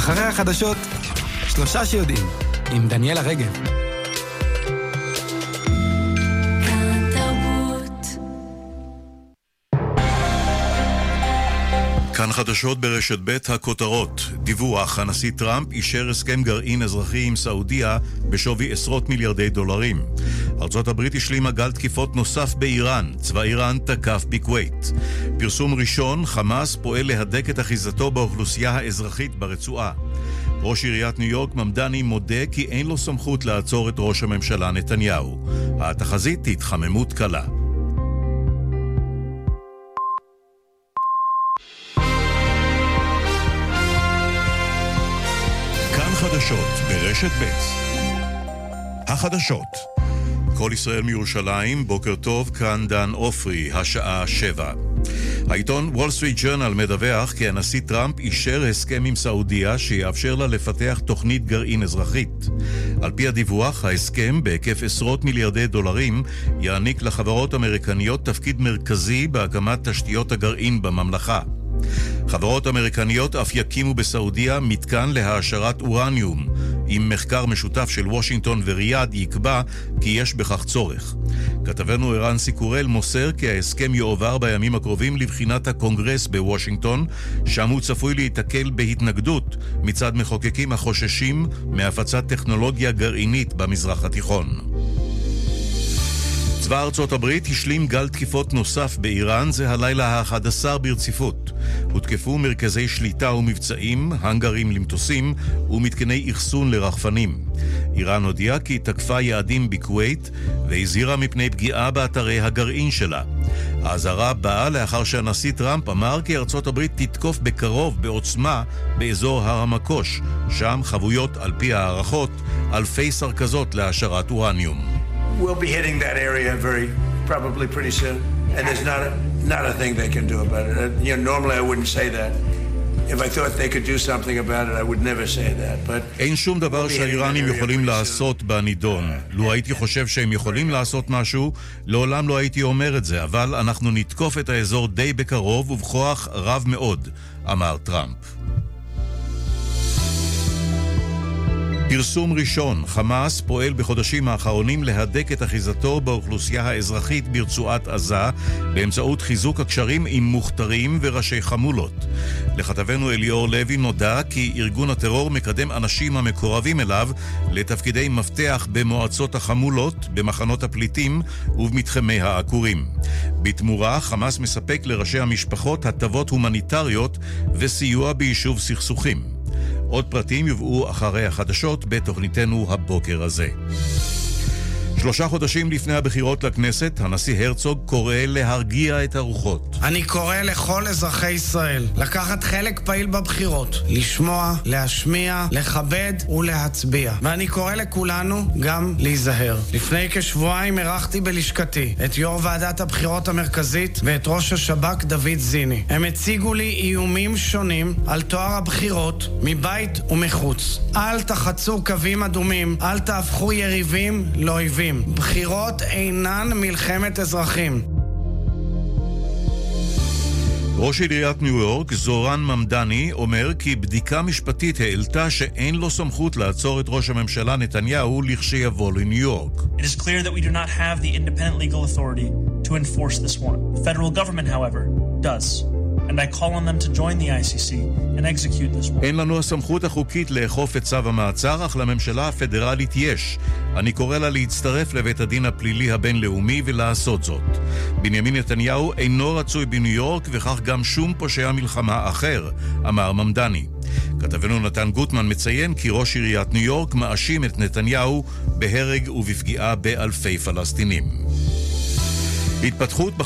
אחרי החדשות, 3 שיודעים, עם דניאלה רגב. כאן חדשות ברשת ב' הכותרות. דיווח, הנשיא טראמפ אישר הסכם גרעין אזרחי עם סעודיה בשווי עשרות מיליארדי דולרים. ארצות הברית השלימה גל תקיפות נוסף באיראן, צבא איראן תקף בכווית. פרסום ראשון, חמאס פועל להדק את אחיזתו באוכלוסייה האזרחית ברצועה. ראש עיריית ניו יורק ממדני מודה כי אין לו סמכות לעצור את ראש הממשלה נתניהו. התחזית התחממות קלה. חדשות ברשת ב'. החדשות. כל ישראל מירושלים, בוקר טוב, כאן דן אופרי, השעה 7. העיתון וול סטריט ג'ורנל מדווח כי הנשיא טראמפ אישר הסכם עם סעודיה שיאפשר לה לפתח תוכנית גרעין אזרחית. על פי הדיווח, ההסכם בהיקף עשרות מיליארדי דולרים יעניק לחברות אמריקניות תפקיד מרכזי בהקמת תשתיות הגרעין בממלכה. חברות אמריקניות אף יקימו בסעודיה מתקן להעשרת אורניום. עם מחקר משותף של וושינגטון וריאד יקבע כי יש בכך צורך. כתבנו ערן סיקורל מוסר כי ההסכם יועבר בימים הקרובים לבחינת הקונגרס בוושינגטון, שם הוא צפוי להתקל בהתנגדות מצד מחוקקים החוששים מהפצת טכנולוגיה גרעינית במזרח התיכון. צבא ארצות הברית השלים גל תקיפות נוסף באיראן, זה הלילה ה-11 ברציפות. הותקפו מרכזי שליטה ומבצעים, הנגרים למטוסים ומתקני אחסון לרחפנים. איראן הודיעה כי תקפה יעדים בכווית והזהירה מפני פגיעה באתרי הגרעין שלה. האזהרה באה לאחר שהנשיא טראמפ אמר כי ארצות הברית תתקוף בקרוב בעוצמה באזור הר המקוש, שם חבויות על פי הערכות אלפי סרכזות להעשרת אורניום. We'll be hitting that area probably pretty soon, and there's not a thing they can do about it. Normally I wouldn't say that. If I thought they could do something about it, I would never say that. But אין שום דבר שהאיראנים יכולים לעשות בנידון. לו הייתי חושב שהם יכולים לעשות משהו, לעולם לא הייתי אומר את זה, אבל אנחנו נתקוף את האזור די בקרוב ובכוח רב מאוד, אמר טראמפ. פרסום ראשון, חמאס פועל בחודשים האחרונים להדק את אחיזתו באוכלוסייה האזרחית ברצועת עזה באמצעות חיזוק הקשרים עם מוכתרים וראשי חמולות. לכתבנו אליאור לוי נודע כי ארגון הטרור מקדם אנשים המקורבים אליו לתפקידי מפתח במועצות החמולות, במחנות הפליטים ובמתחמי העקורים. בתמורה, חמאס מספק לראשי המשפחות הטבות הומניטריות וסיוע ביישוב סכסוכים. עוד פרטים יובאו אחרי החדשות בתוכניתנו הבוקר הזה. 3 חודשים לפני הבחירות לכנסת, הנשיא הרצוג קורא להרגיע את הרוחות. אני קורא לכל אזרחי ישראל לקחת חלק פעיל בבחירות, לשמוע, להשמיע, לכבד ולהצביע. ואני קורא לכולנו גם להיזהר. לפני כשבועיים ערכתי בלשכתי את יו"ר ועדת הבחירות המרכזית ואת ראש השב"כ דוד זיני. הם הציגו לי איומים שונים על טוהר הבחירות מבית ומחוץ. אל תחצו קווים אדומים, אל תהפכו יריבים לאויבים. בחירות אינן מלחמת אזרחים. ראש עיריית ניו יורק, זורן ממדני, אומר כי בדיקה משפטית העלתה שאין לו סמכות לעצור את ראש הממשלה נתניהו לכשיבוא לניו יורק. It is clear that we do not have the independent legal authority to enforce this warrant. The federal government, however, does. And I call on them to join the ICC and execute this warrant. אין לנו הסמכות החוקית לאכוף את צו המעצר, אך לממשלה הפדרלית יש. אני קורא לה להצטרף לבית הדין הפלילי הבינלאומי ולעשות זאת. בנימין נתניהו אינו רצוי בניו יורק, וכך גם שום פושע מלחמה אחר, אמר ממדני. כתבנו נתן גוטמן מציין כי ראש עיריית ניו יורק מאשים את נתניהו בהרג ובפגיעה באלפי פלסטינים. התפתחות